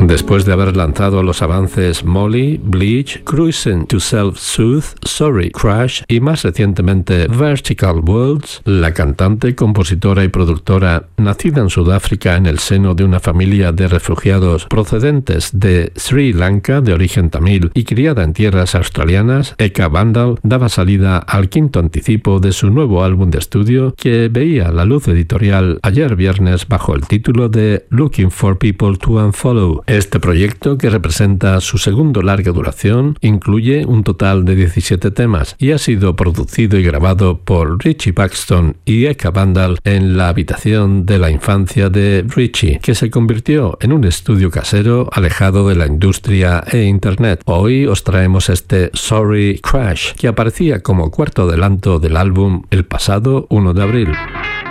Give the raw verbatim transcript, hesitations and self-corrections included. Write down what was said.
Después de haber lanzado los avances Molly, Bleach, Cruising to Self-Soothe, Sorry, Crash y más recientemente Vertical Worlds, la cantante, compositora y productora, nacida en Sudáfrica en el seno de una familia de refugiados procedentes de Sri Lanka de origen tamil y criada en tierras australianas, Eka Bandal daba salida al quinto anticipo de su nuevo álbum de estudio que veía la luz editorial ayer viernes bajo el título de Looking for People to Unfollow. Este proyecto, que representa su segundo larga duración, incluye un total de diecisiete temas y ha sido producido y grabado por Richie Paxton y Eka Bandal en la habitación de la infancia de Richie, que se convirtió en un estudio casero alejado de la industria e internet. Hoy os traemos este Sorry Crash, que aparecía como cuarto adelanto del álbum el pasado uno de abril.